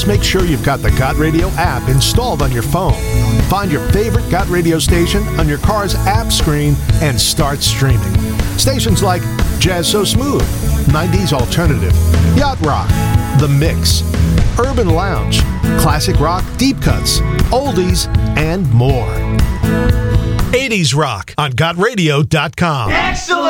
make sure you've got the Got Radio app installed on your phone. Find your favorite Got Radio station on your car's app screen and start streaming. Stations like Jazz So Smooth, 90s Alternative, Yacht Rock, The Mix, Urban Lounge, Classic Rock Deep Cuts, Oldies, and more. 80s Rock on GotRadio.com. Excellent!